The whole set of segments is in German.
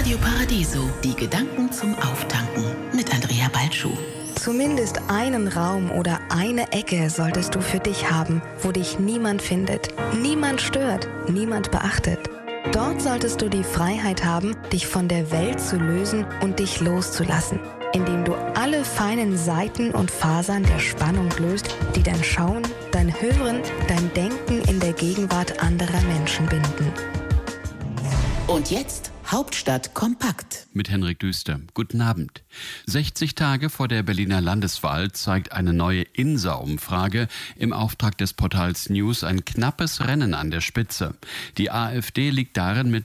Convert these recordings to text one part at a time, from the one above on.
Radio Paradiso, die Gedanken zum Auftanken mit Andrea Balschuh. Zumindest einen Raum oder eine Ecke solltest du für dich haben, wo dich niemand findet, niemand stört, niemand beachtet. Dort solltest du die Freiheit haben, dich von der Welt zu lösen und dich loszulassen, indem du alle feinen Saiten und Fasern der Spannung löst, die dein Schauen, dein Hören, dein Denken in der Gegenwart anderer Menschen binden. Und jetzt Hauptstadt kompakt. Mit Henrik Düster. Guten Abend. 60 Tage vor der Berliner Landeswahl zeigt eine neue INSA-Umfrage im Auftrag des Portals News ein knappes Rennen an der Spitze. Die AfD liegt darin mit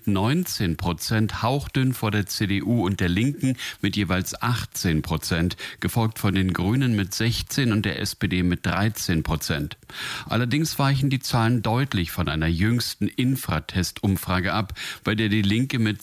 19%, hauchdünn vor der CDU und der Linken mit jeweils 18%, gefolgt von den Grünen mit 16% und der SPD mit 13%. Allerdings weichen die Zahlen deutlich von einer jüngsten Infratest-Umfrage ab, bei der die Linke mit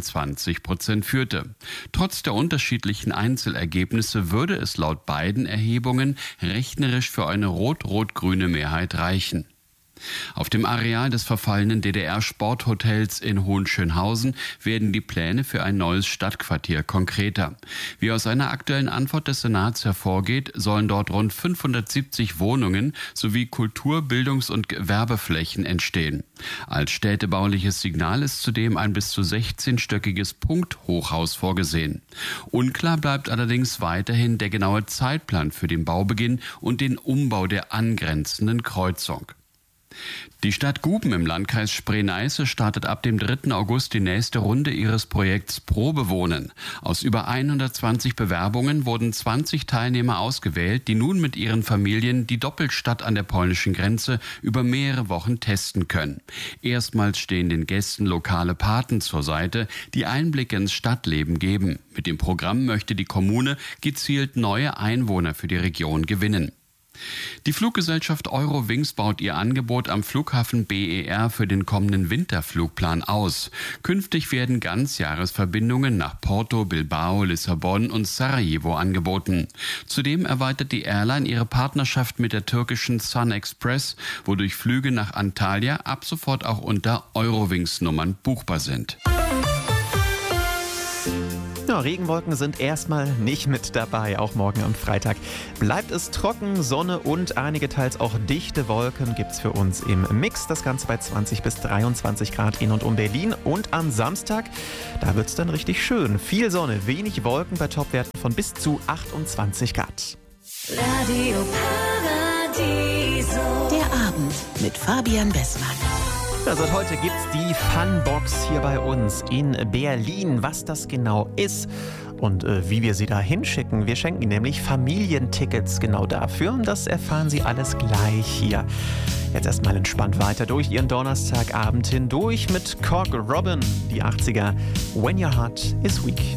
22% führte. Trotz der unterschiedlichen Einzelergebnisse würde es laut beiden Erhebungen rechnerisch für eine rot-rot-grüne Mehrheit reichen. Auf dem Areal des verfallenen DDR-Sporthotels in Hohenschönhausen werden die Pläne für ein neues Stadtquartier konkreter. Wie aus einer aktuellen Antwort des Senats hervorgeht, sollen dort rund 570 Wohnungen sowie Kultur-, Bildungs- und Gewerbeflächen entstehen. Als städtebauliches Signal ist zudem ein bis zu 16-stöckiges Punkthochhaus vorgesehen. Unklar bleibt allerdings weiterhin der genaue Zeitplan für den Baubeginn und den Umbau der angrenzenden Kreuzung. Die Stadt Guben im Landkreis Spree-Neiße startet ab dem 3. August die nächste Runde ihres Projekts Probewohnen. Aus über 120 Bewerbungen wurden 20 Teilnehmer ausgewählt, die nun mit ihren Familien die Doppelstadt an der polnischen Grenze über mehrere Wochen testen können. Erstmals stehen den Gästen lokale Paten zur Seite, die Einblicke ins Stadtleben geben. Mit dem Programm möchte die Kommune gezielt neue Einwohner für die Region gewinnen. Die Fluggesellschaft Eurowings baut ihr Angebot am Flughafen BER für den kommenden Winterflugplan aus. Künftig werden Ganzjahresverbindungen nach Porto, Bilbao, Lissabon und Sarajevo angeboten. Zudem erweitert die Airline ihre Partnerschaft mit der türkischen Sun Express, wodurch Flüge nach Antalya ab sofort auch unter Eurowings-Nummern buchbar sind. Ja, Regenwolken sind erstmal nicht mit dabei, auch morgen am Freitag. Bleibt es trocken, Sonne und einige teils auch dichte Wolken gibt's für uns im Mix. Das Ganze bei 20 bis 23 Grad in und um Berlin. Und am Samstag, da wird's dann richtig schön. Viel Sonne, wenig Wolken bei Topwerten von bis zu 28 Grad. Radio Paradiso. Der Abend mit Fabian Bessmann. Ja, seit heute gibt's die Funbox hier bei uns in Berlin. Was das genau ist und wie wir sie da hinschicken. Wir schenken Ihnen nämlich Familientickets genau dafür. Und das erfahren Sie alles gleich hier. Jetzt erstmal entspannt weiter durch Ihren Donnerstagabend hindurch mit Cork Robin, die 80er, When Your Heart is Weak.